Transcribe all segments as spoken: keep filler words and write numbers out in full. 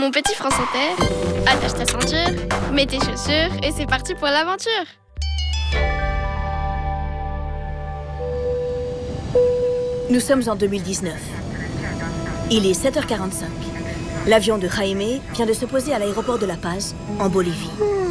Mon petit France Inter, attache ta ceinture, mets tes chaussures et c'est parti pour l'aventure. Nous sommes en deux mille dix-neuf. Il est sept heures quarante-cinq. L'avion de Jaime vient de se poser à l'aéroport de La Paz, en Bolivie.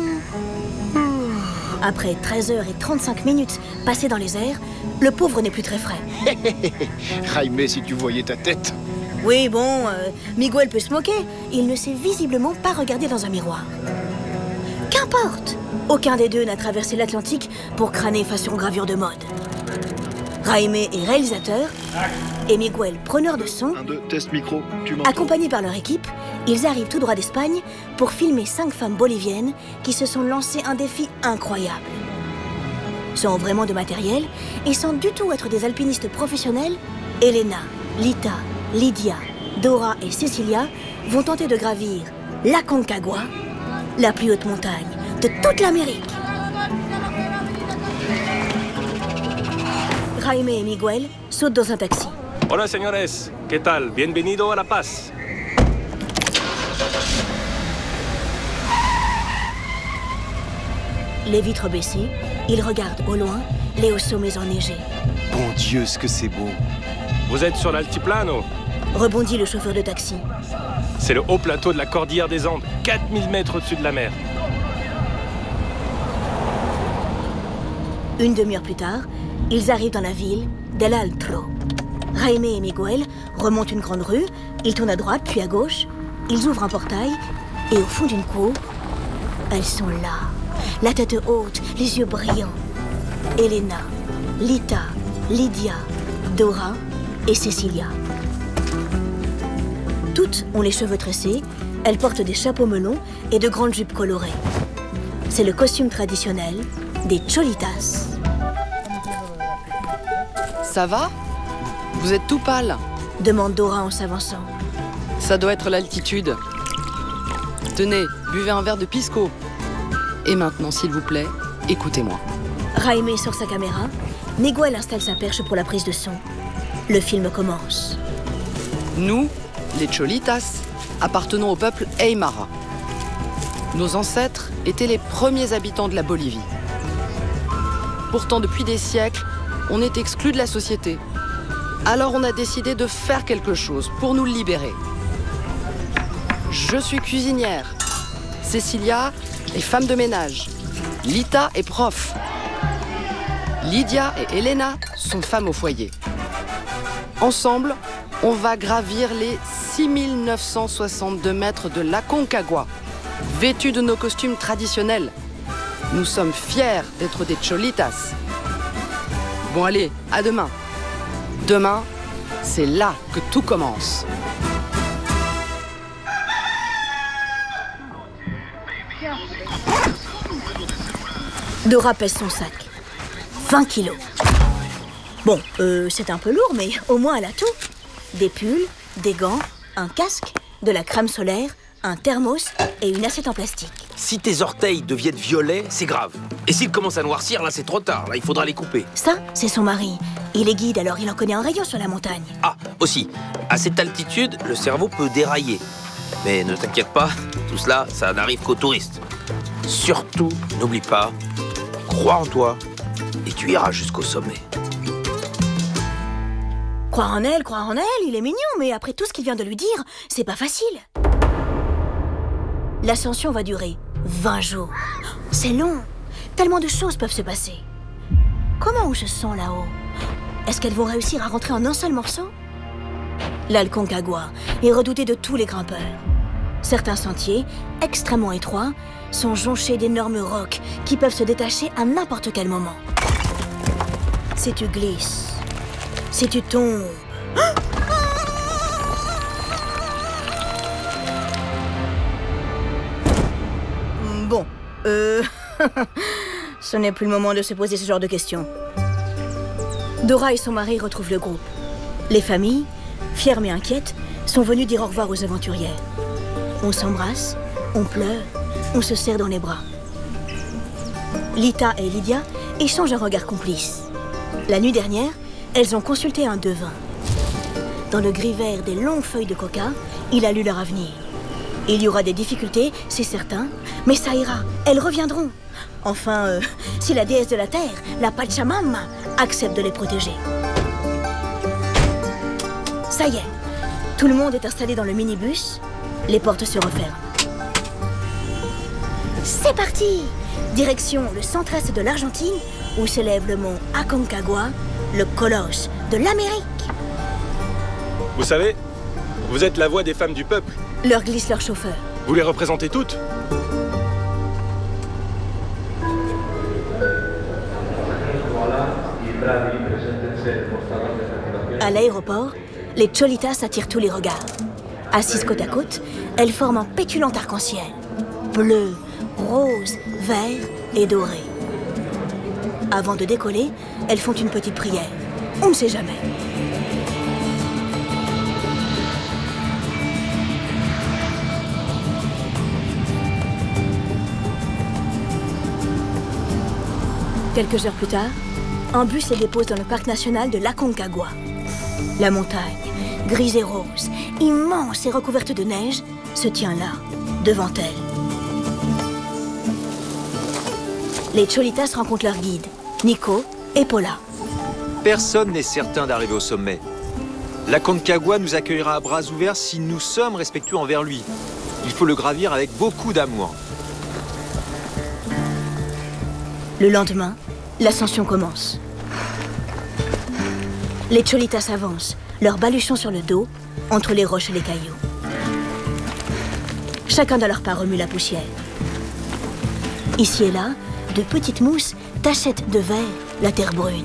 Après treize heures trente-cinq minutes passées dans les airs, le pauvre n'est plus très frais. Jaime, si tu voyais ta tête. Oui, bon, euh, Miguel peut se moquer. Il ne sait visiblement pas regarder dans un miroir. Qu'importe! Aucun des deux n'a traversé l'Atlantique pour crâner façon gravure de mode. Jaime est réalisateur et Miguel, preneur de son. Un, deux, test micro, tu m'entends? Accompagnés par leur équipe, ils arrivent tout droit d'Espagne pour filmer cinq femmes boliviennes qui se sont lancées un défi incroyable. Sans vraiment de matériel et sans du tout être des alpinistes professionnels, Elena, Lita, Lydia, Dora et Cecilia vont tenter de gravir la Concagua, la plus haute montagne de toute l'Amérique. Jaime et Miguel sautent dans un taxi. Hola, señores. ¿Qué tal? Bienvenido a La Paz. Les vitres baissées, ils regardent au loin les hauts sommets enneigés. Bon Dieu, ce que c'est beau. Vous êtes sur l'altiplano. Rebondit le chauffeur de taxi. C'est le haut plateau de la Cordillère des Andes, quatre mille mètres au-dessus de la mer. Une demi-heure plus tard, ils arrivent dans la ville d'El Altro. Jaime et Miguel remontent une grande rue, ils tournent à droite puis à gauche, ils ouvrent un portail et au fond d'une cour, elles sont là, la tête haute, les yeux brillants. Elena, Lita, Lydia, Dora et Cecilia. Toutes ont les cheveux tressés, elles portent des chapeaux melons et de grandes jupes colorées. C'est le costume traditionnel des Cholitas. Ça va? Vous êtes tout pâle. Demande Dora en s'avançant. Ça doit être l'altitude. Tenez, buvez un verre de pisco. Et maintenant, s'il vous plaît, écoutez-moi. Jaime sort sa caméra, Miguel installe sa perche pour la prise de son. Le film commence. Nous, les Cholitas, appartenons au peuple Aymara. Nos ancêtres étaient les premiers habitants de la Bolivie. Pourtant, depuis des siècles, on est exclus de la société. Alors on a décidé de faire quelque chose pour nous libérer. Je suis cuisinière. Cecilia est femme de ménage. Lita est prof. Lydia et Elena sont femmes au foyer. Ensemble, on va gravir les six mille neuf cent soixante-deux mètres de la Concagua, vêtus de nos costumes traditionnels. Nous sommes fiers d'être des Cholitas. Bon allez, à demain. Demain, c'est là que tout commence. Dora pèse son sac. vingt kilos. Bon, euh, c'est un peu lourd, mais au moins elle a tout. Des pulls, des gants, un casque, de la crème solaire, un thermos et une assiette en plastique. Si tes orteils deviennent violets, c'est grave. Et s'ils commencent à noircir, là, c'est trop tard. Là, il faudra les couper. Ça, c'est son mari. Il est guide, alors il en connaît un rayon sur la montagne. Ah, aussi, à cette altitude, le cerveau peut dérailler. Mais ne t'inquiète pas, tout cela, ça n'arrive qu'aux touristes. Surtout, n'oublie pas, crois en toi et tu iras jusqu'au sommet. Croire en elle, croire en elle, il est mignon, mais après tout ce qu'il vient de lui dire, c'est pas facile. L'ascension va durer vingt jours. C'est long. Tellement de choses peuvent se passer. Comment on se sent là-haut? Est-ce qu'elles vont réussir à rentrer en un seul morceau? L'Alconcagua est redouté de tous les grimpeurs. Certains sentiers, extrêmement étroits, sont jonchés d'énormes rocs qui peuvent se détacher à n'importe quel moment. Si tu glisses, si tu tombes... Bon, euh... ce n'est plus le moment de se poser ce genre de questions. Dora et son mari retrouvent le groupe. Les familles, fières mais inquiètes, sont venues dire au revoir aux aventurières. On s'embrasse, on pleure, on se serre dans les bras. Lita et Lydia échangent un regard complice. La nuit dernière, elles ont consulté un devin. Dans le gris vert des longues feuilles de coca, il a lu leur avenir. Il y aura des difficultés, c'est certain, mais ça ira, elles reviendront. Enfin, euh, si la déesse de la terre, la Pachamama, accepte de les protéger. Ça y est, tout le monde est installé dans le minibus, les portes se referment. C'est parti! Direction le centre-est de l'Argentine, où s'élève le mont Aconcagua, le colosse de l'Amérique. Vous savez, vous êtes la voix des femmes du peuple. Leur glisse leur chauffeur. Vous les représentez toutes. À l'aéroport, les Cholitas attirent tous les regards. Assises côte à côte, elles forment un pétulant arc-en-ciel. Bleu, rose, vert et doré. Avant de décoller, elles font une petite prière. On ne sait jamais. Quelques heures plus tard, un bus les dépose dans le parc national de l'Aconcagua. La montagne, grise et rose, immense et recouverte de neige, se tient là, devant elle. Les Cholitas rencontrent leur guide, Nico et Paula. Personne n'est certain d'arriver au sommet. L'Aconcagua nous accueillera à bras ouverts si nous sommes respectueux envers lui. Il faut le gravir avec beaucoup d'amour. Le lendemain, l'ascension commence. Les Cholitas avancent, leurs baluchons sur le dos, entre les roches et les cailloux. Chacun de leurs pas remue la poussière. Ici et là, de petites mousses tachettent de vert la terre brune.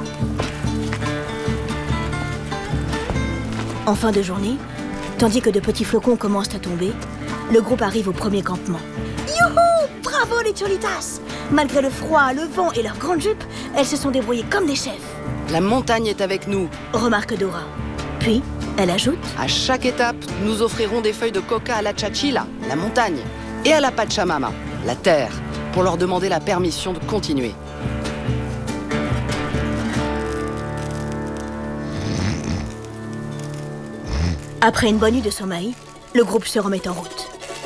En fin de journée, tandis que de petits flocons commencent à tomber, le groupe arrive au premier campement. Youhou! Bravo les Cholitas! Malgré le froid, le vent et leurs grandes jupes, elles se sont débrouillées comme des chefs. La montagne est avec nous, Remarque Dora. Puis, elle ajoute: à chaque étape, nous offrirons des feuilles de coca à la Chachila, la montagne, et à la Pachamama, la terre, pour leur demander la permission de continuer. Après une bonne nuit de sommeil, le groupe se remet en route.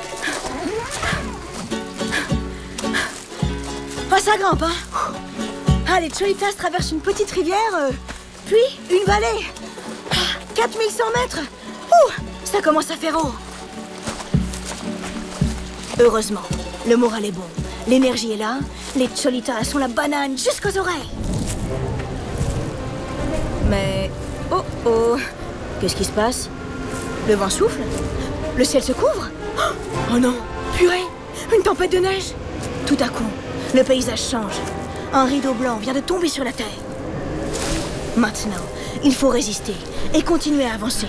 Oh, ça grimpe, hein? Ah, les Cholitas traversent une petite rivière, euh, puis une vallée. quatre mille cent mètres. Ouh, ça commence à faire haut. Heureusement, le moral est bon. L'énergie est là. Les Cholitas ont la banane jusqu'aux oreilles. Mais... Oh oh, qu'est-ce qui se passe? Le vent souffle? Le ciel se couvre? Oh non, purée, une tempête de neige. Tout à coup, le paysage change. Un rideau blanc vient de tomber sur la terre. Maintenant, il faut résister et continuer à avancer.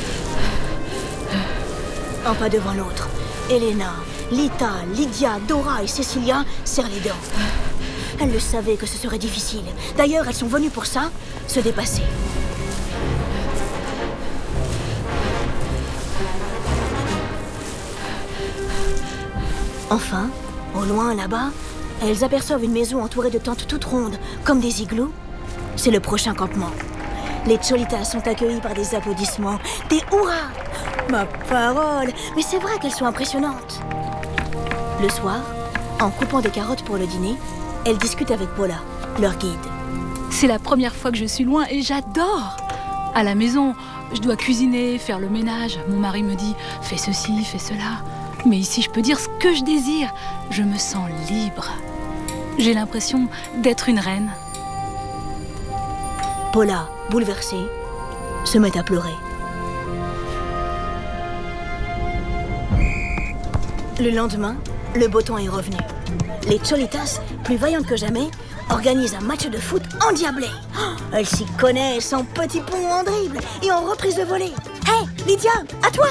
Un pas devant l'autre, Elena, Lita, Lydia, Dora et Cecilia serrent les dents. Elles le savaient que ce serait difficile. D'ailleurs, elles sont venues pour ça, se dépasser. Enfin, au loin là-bas, elles aperçoivent une maison entourée de tentes toutes rondes, comme des igloos. C'est le prochain campement. Les Cholitas sont accueillis par des applaudissements, des hurrahs. Ma parole, mais c'est vrai qu'elles sont impressionnantes. Le soir, en coupant des carottes pour le dîner, elles discutent avec Paula, leur guide. C'est la première fois que je suis loin et j'adore. À la maison, je dois cuisiner, faire le ménage. Mon mari me dit « fais ceci, fais cela ». Mais ici, je peux dire ce que je désire. Je me sens libre. J'ai l'impression d'être une reine. Paula, bouleversée, se met à pleurer. Le lendemain, le beau temps est revenu. Les Cholitas, plus vaillantes que jamais, organisent un match de foot endiablé. Oh, elles s'y connaissent en petits ponts en dribble et en reprise de volée. Hé, hey, Lydia, à toi!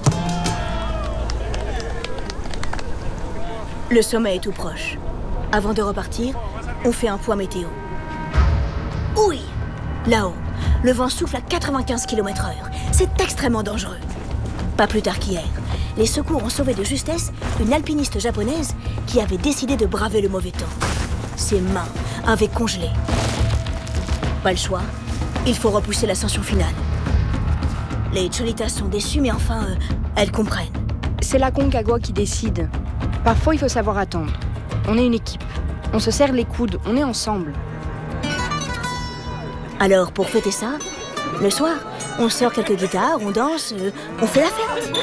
Le sommet est tout proche. Avant de repartir, on fait un point météo. Oui, là-haut, le vent souffle à quatre-vingt-quinze kilomètres heure. C'est extrêmement dangereux. Pas plus tard qu'hier, les secours ont sauvé de justesse une alpiniste japonaise qui avait décidé de braver le mauvais temps. Ses mains avaient congelé. Pas le choix, il faut repousser l'ascension finale. Les Cholitas sont déçues, mais enfin, euh, elles comprennent. C'est la Concagua qui décide. Parfois, il faut savoir attendre. On est une équipe. On se serre les coudes, on est ensemble. Alors, pour fêter ça, le soir, on sort quelques guitares, on danse, euh, on fait la fête.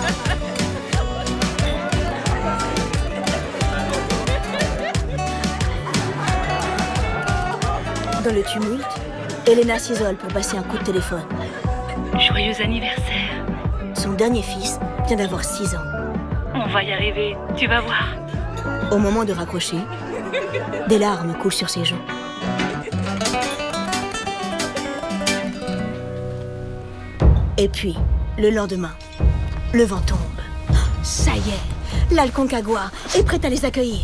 Dans le tumulte, Elena s'isole pour passer un coup de téléphone. Joyeux anniversaire. Son dernier fils vient d'avoir six ans. On va y arriver, tu vas voir. Au moment de raccrocher, des larmes coulent sur ses joues. Et puis, le lendemain, le vent tombe. Ça y est, la Concagua est prête à les accueillir.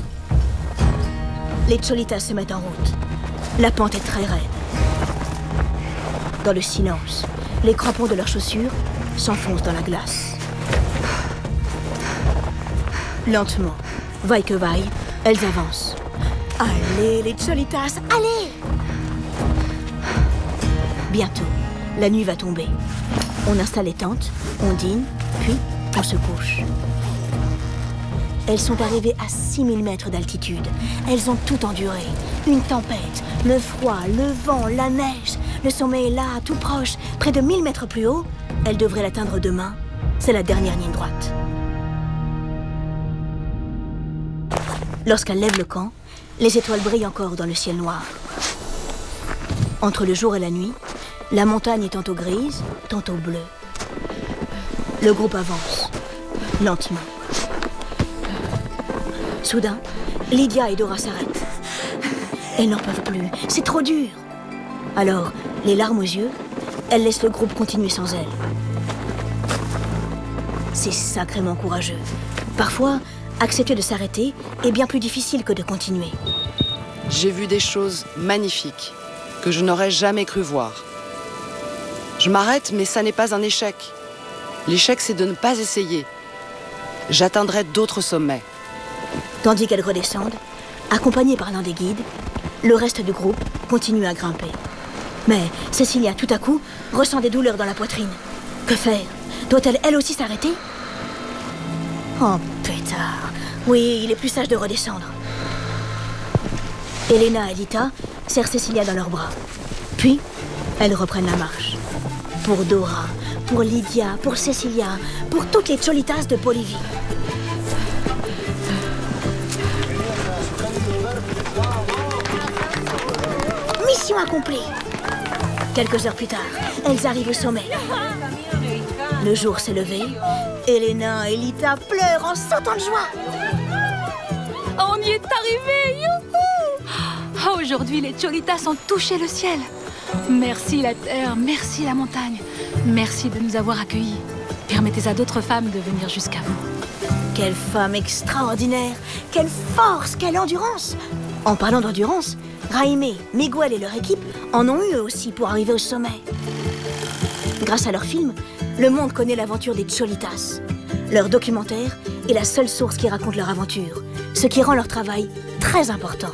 Les Cholitas se mettent en route. La pente est très raide. Dans le silence, les crampons de leurs chaussures s'enfoncent dans la glace. Lentement, vaille que vaille, elles avancent. Allez, les Cholitas, allez! Bientôt, la nuit va tomber. On installe les tentes, on dîne, puis on se couche. Elles sont arrivées à six mille mètres d'altitude. Elles ont tout enduré. Une tempête, le froid, le vent, la neige. Le sommet est là, tout proche, près de mille mètres plus haut. Elles devraient l'atteindre demain. C'est la dernière ligne droite. Lorsqu'elles lèvent le camp, les étoiles brillent encore dans le ciel noir. Entre le jour et la nuit, la montagne est tantôt grise, tantôt bleue. Le groupe avance, lentement. Soudain, Lydia et Dora s'arrêtent. Elles n'en peuvent plus, c'est trop dur. Alors, les larmes aux yeux, elles laissent le groupe continuer sans elles. C'est sacrément courageux. Parfois, accepter de s'arrêter est bien plus difficile que de continuer. J'ai vu des choses magnifiques que je n'aurais jamais cru voir. Je m'arrête, mais ça n'est pas un échec. L'échec, c'est de ne pas essayer. J'atteindrai d'autres sommets. Tandis qu'elles redescendent, accompagnées par l'un des guides, le reste du groupe continue à grimper. Mais Cecilia, tout à coup, ressent des douleurs dans la poitrine. Que faire? Doit-elle elle aussi s'arrêter? Oh, pétard. Oui, il est plus sage de redescendre. Elena et Lita serrent Cecilia dans leurs bras. Puis, elles reprennent la marche. Pour Dora, pour Lydia, pour Cecilia, pour toutes les Cholitas de Bolivie. Mission accomplie. Quelques heures plus tard, elles arrivent au sommet. Le jour s'est levé. Elena et Lita pleurent en sautant de joie. On y est arrivé, youhou! Oh, aujourd'hui, les Cholitas ont touché le ciel. Merci la terre, merci la montagne. Merci de nous avoir accueillis. Permettez à d'autres femmes de venir jusqu'à vous. Quelle femme extraordinaire! Quelle force, quelle endurance! En parlant d'endurance, Jaime, Miguel et leur équipe en ont eu eux aussi pour arriver au sommet. Grâce à leur film, le monde connaît l'aventure des Cholitas. Leur documentaire est la seule source qui raconte leur aventure, ce qui rend leur travail très important.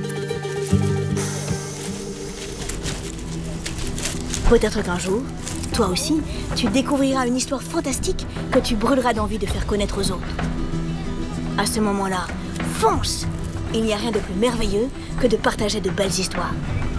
Peut-être qu'un jour, toi aussi, tu découvriras une histoire fantastique que tu brûleras d'envie de faire connaître aux autres. À ce moment-là, fonce! Il n'y a rien de plus merveilleux que de partager de belles histoires.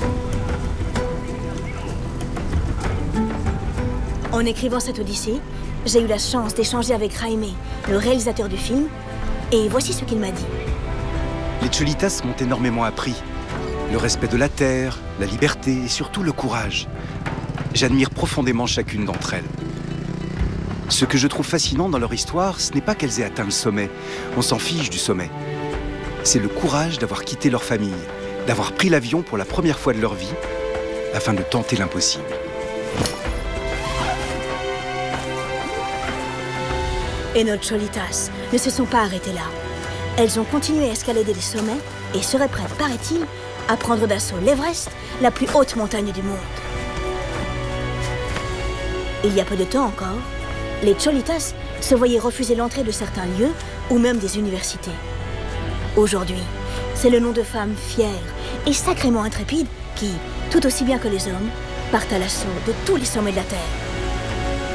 En écrivant cette odyssée, j'ai eu la chance d'échanger avec Jaime, le réalisateur du film, et voici ce qu'il m'a dit. Les Cholitas m'ont énormément appris. Le respect de la terre, la liberté et surtout le courage. J'admire profondément chacune d'entre elles. Ce que je trouve fascinant dans leur histoire, ce n'est pas qu'elles aient atteint le sommet. On s'en fiche du sommet. C'est le courage d'avoir quitté leur famille, d'avoir pris l'avion pour la première fois de leur vie, afin de tenter l'impossible. Et nos Cholitas ne se sont pas arrêtées là. Elles ont continué à escalader les sommets et seraient prêtes, paraît-il, à prendre d'assaut l'Everest, la plus haute montagne du monde. Il y a peu de temps encore, les Cholitas se voyaient refuser l'entrée de certains lieux ou même des universités. Aujourd'hui, c'est le nom de femmes fières et sacrément intrépides qui, tout aussi bien que les hommes, partent à l'assaut de tous les sommets de la Terre.